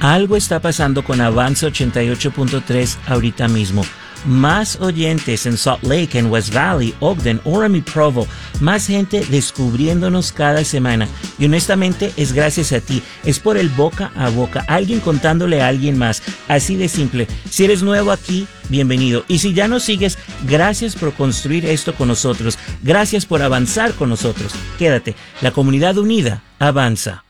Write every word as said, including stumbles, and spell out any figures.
Algo está pasando con Avanza ochenta y ocho punto tres ahorita mismo. Más oyentes en Salt Lake, en West Valley, Ogden, Orem y Provo. Más gente descubriéndonos cada semana. Y honestamente es gracias a ti. Es por el boca a boca. Alguien contándole a alguien más. Así de simple. Si eres nuevo aquí, bienvenido. Y si ya nos sigues, gracias por construir esto con nosotros. Gracias por avanzar con nosotros. Quédate. La comunidad unida avanza.